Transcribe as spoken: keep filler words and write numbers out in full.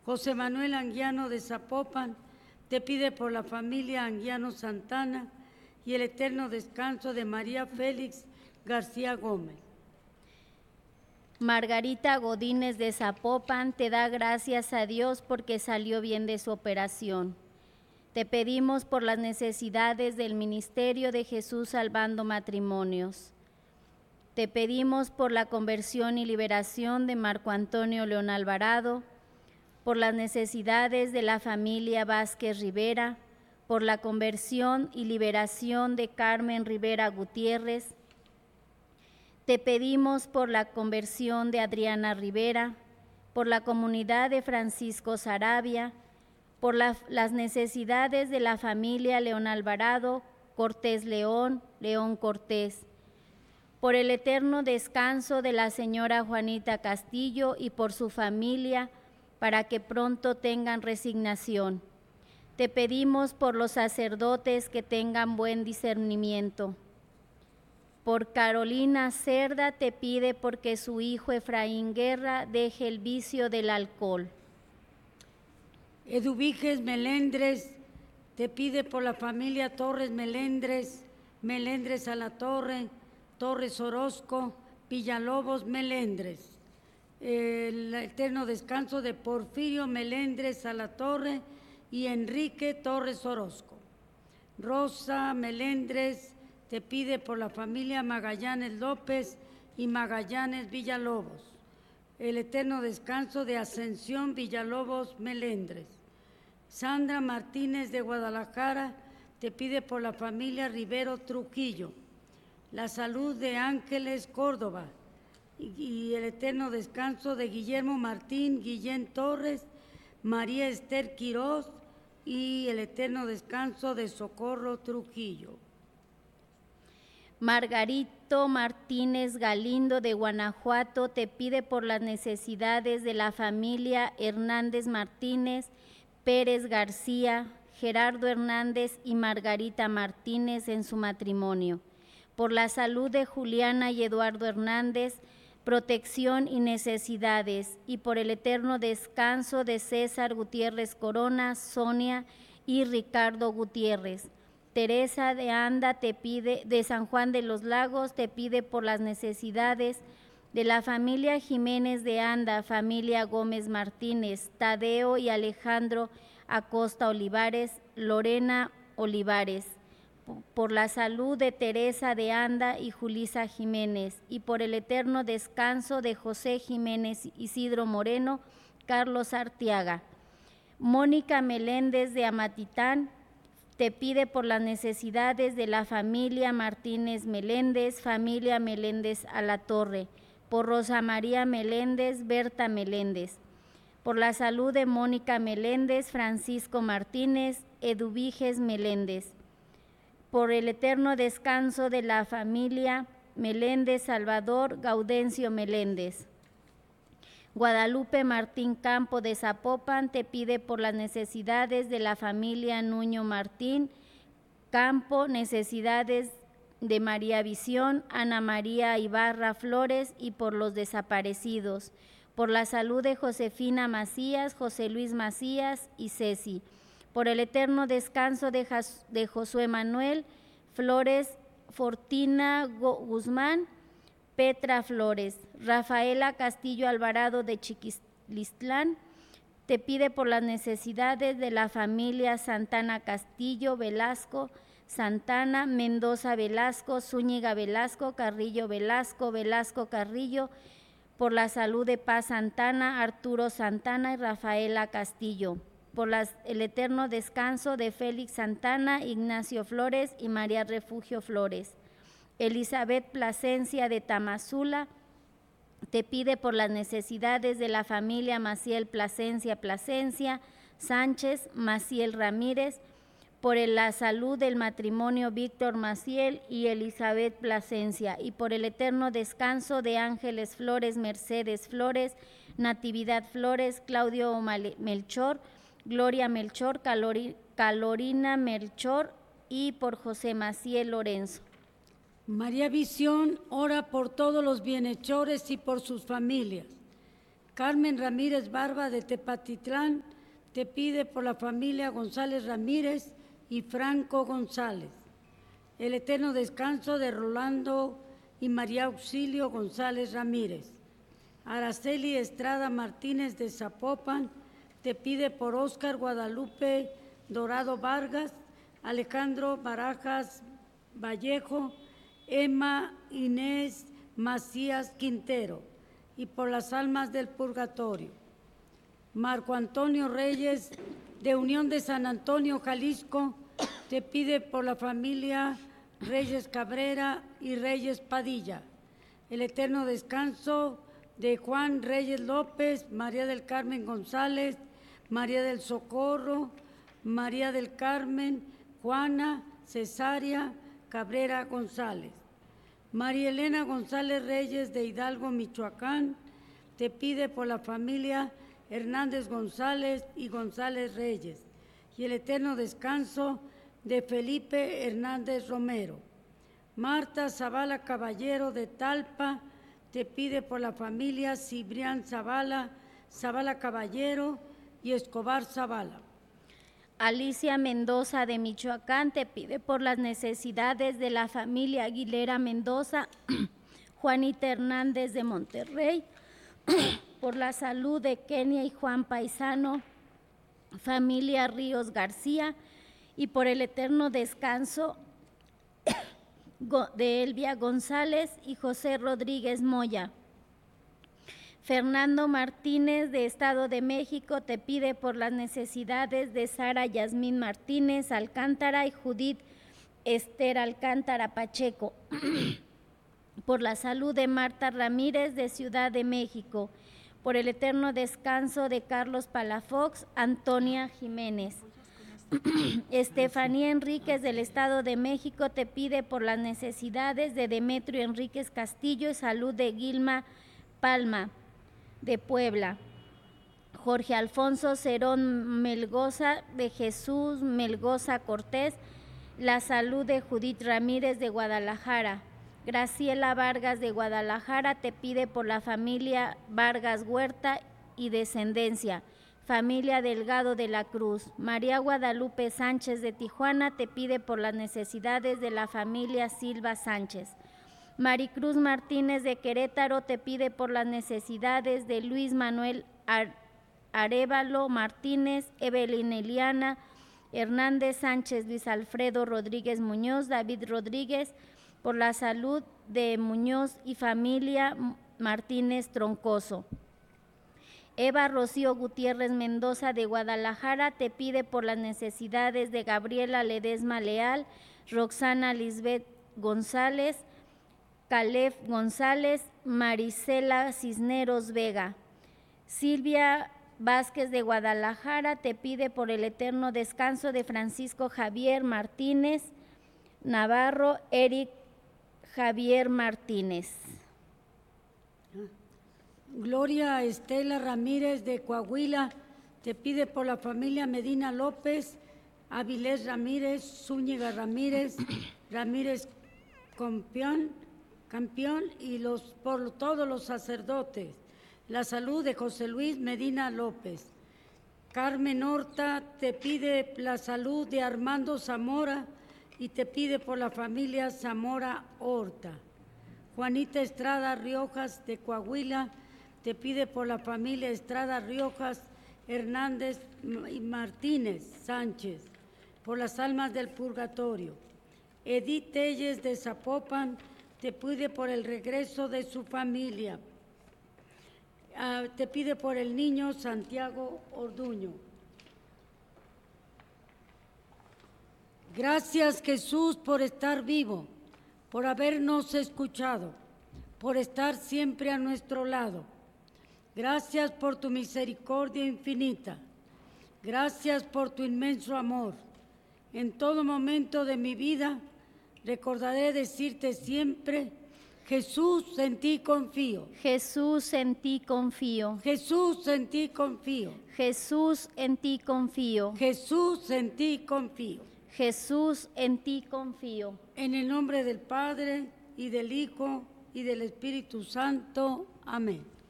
José Manuel Anguiano de Zapopan te pide por la familia Anguiano Santana y el eterno descanso de María Félix García Gómez. Margarita Godínez de Zapopan te da gracias a Dios porque salió bien de su operación. Te pedimos por las necesidades del ministerio de Jesús Salvando Matrimonios. Te pedimos por la conversión y liberación de Marco Antonio León Alvarado, por las necesidades de la familia Vázquez Rivera, por la conversión y liberación de Carmen Rivera Gutiérrez. Te pedimos por la conversión de Adriana Rivera, por la comunidad de Francisco Sarabia, por la, las necesidades de la familia León Alvarado, Cortés León, León Cortés, por el eterno descanso de la señora Juanita Castillo y por su familia, para que pronto tengan resignación. Te pedimos por los sacerdotes que tengan buen discernimiento. Por Carolina Cerda te pide porque su hijo Efraín Guerra deje el vicio del alcohol. Eduviges Melendres te pide por la familia Torres Melendres, Melendres a la Torre, Torres Orozco, Villalobos Melendres. El eterno descanso de Porfirio Melendres a la Torre y Enrique Torres Orozco. Rosa Melendres te pide por la familia Magallanes López y Magallanes Villalobos, el eterno descanso de Ascensión Villalobos Melendres. Sandra Martínez de Guadalajara te pide por la familia Rivero Trujillo, la salud de Ángeles Córdoba y, y el eterno descanso de Guillermo Martín, Guillén Torres, María Esther Quirós y el eterno descanso de Socorro Trujillo. Margarito Martínez Galindo de Guanajuato te pide por las necesidades de la familia Hernández Martínez, Pérez García, Gerardo Hernández y Margarita Martínez en su matrimonio, por la salud de Juliana y Eduardo Hernández, protección y necesidades, y por el eterno descanso de César Gutiérrez Corona, Sonia y Ricardo Gutiérrez. Teresa de Anda te pide, de San Juan de los Lagos, te pide por las necesidades de la familia Jiménez de Anda, familia Gómez Martínez, Tadeo y Alejandro Acosta Olivares, Lorena Olivares, por la salud de Teresa de Anda y Julisa Jiménez, y por el eterno descanso de José Jiménez, Isidro Moreno, Carlos Arteaga. Mónica Meléndez de Amatitán te pide por las necesidades de la familia Martínez Meléndez, familia Meléndez a la Torre, por Rosa María Meléndez, Berta Meléndez, por la salud de Mónica Meléndez, Francisco Martínez, Eduviges Meléndez, por el eterno descanso de la familia Meléndez Salvador, Gaudencio Meléndez. Guadalupe Martín Campo de Zapopan te pide por las necesidades de la familia Nuño Martín Campo, necesidades de María Visión, Ana María Ibarra Flores y por los desaparecidos, por la salud de Josefina Macías, José Luis Macías y Ceci, por el eterno descanso de, Jas, de Josué Manuel Flores, Fortina Guzmán, Petra Flores. Rafaela Castillo Alvarado de Chiquilistlán te pide por las necesidades de la familia Santana Castillo, Velasco, Santana, Mendoza Velasco, Zúñiga Velasco, Carrillo Velasco, Velasco Carrillo, por la salud de Paz Santana, Arturo Santana y Rafaela Castillo, por las, el eterno descanso de Félix Santana, Ignacio Flores y María Refugio Flores. Elizabeth Plasencia de Tamazula te pide por las necesidades de la familia Maciel Plasencia Plasencia, Sánchez, Maciel Ramírez, por la salud del matrimonio Víctor Maciel y Elizabeth Plasencia, y por el eterno descanso de Ángeles Flores, Mercedes Flores, Natividad Flores, Claudio Melchor, Gloria Melchor, Calori, Calorina Melchor y por José Maciel Lorenzo. María Visión ora por todos los bienhechores y por sus familias. Carmen Ramírez Barba de Tepatitlán te pide por la familia González Ramírez y Franco González. El eterno descanso de Rolando y María Auxilio González Ramírez. Araceli Estrada Martínez de Zapopan te pide por Óscar Guadalupe Dorado Vargas, Alejandro Barajas Vallejo, Emma Inés Macías Quintero y por las almas del purgatorio. Marco Antonio Reyes de Unión de San Antonio, Jalisco, te pide por la familia Reyes Cabrera y Reyes Padilla. El eterno descanso de Juan Reyes López, María del Carmen González, María del Socorro, María del Carmen, Juana, Cesárea, Cabrera González. María Elena González Reyes de Hidalgo, Michoacán, te pide por la familia Hernández González y González Reyes y el eterno descanso de Felipe Hernández Romero. Marta Zavala Caballero de Talpa te pide por la familia Cibrián Zavala, Zavala Caballero y Escobar Zavala. Alicia Mendoza de Michoacán te pide por las necesidades de la familia Aguilera Mendoza, Juanita Hernández de Monterrey, por la salud de Kenia y Juan Paisano, familia Ríos García, y por el eterno descanso de Elvia González y José Rodríguez Moya. Fernando Martínez de Estado de México te pide por las necesidades de Sara Yasmín Martínez Alcántara y Judith Esther Alcántara Pacheco, por la salud de Marta Ramírez de Ciudad de México, por el eterno descanso de Carlos Palafox, Antonia Jiménez. Estefanía Enríquez del Estado de México te pide por las necesidades de Demetrio Enríquez Castillo y salud de Gilma Palma de Puebla. Jorge Alfonso Cerón Melgoza de Jesús Melgoza Cortés, la salud de Judith Ramírez de Guadalajara. Graciela Vargas de Guadalajara te pide por la familia Vargas Huerta y descendencia. Familia Delgado de la Cruz. María Guadalupe Sánchez de Tijuana te pide por las necesidades de la familia Silva Sánchez. Maricruz Martínez de Querétaro te pide por las necesidades de Luis Manuel Arévalo Martínez, Evelyn Eliana Hernández Sánchez, Luis Alfredo Rodríguez Muñoz, David Rodríguez, por la salud de Muñoz y familia Martínez Troncoso. Eva Rocío Gutiérrez Mendoza de Guadalajara te pide por las necesidades de Gabriela Ledesma Leal, Roxana Lisbeth González, Caleb González, Marisela Cisneros Vega. Silvia Vázquez de Guadalajara te pide por el eterno descanso de Francisco Javier Martínez Navarro, Eric Javier Martínez. Gloria Estela Ramírez de Coahuila te pide por la familia Medina López, Avilés Ramírez, Zúñiga Ramírez, Ramírez Campeón, Campeón y los, por todos los sacerdotes. La salud de José Luis Medina López. Carmen Horta te pide la salud de Armando Zamora y te pide por la familia Zamora Horta. Juanita Estrada Riojas de Coahuila te pide por la familia Estrada Riojas Hernández y Martínez Sánchez, por las almas del purgatorio. Edith Telles de Zapopan te pide por el regreso de su familia. Uh, te pide por el niño Santiago Orduño. Gracias, Jesús, por estar vivo, por habernos escuchado, por estar siempre a nuestro lado. Gracias por tu misericordia infinita. Gracias por tu inmenso amor. En todo momento de mi vida recordaré decirte siempre: Jesús, en ti confío. Jesús, en ti confío. Jesús, en ti confío. Jesús, en ti confío. Jesús, en ti confío. Jesús, en ti confío. En el nombre del Padre, y del Hijo, y del Espíritu Santo. Amén.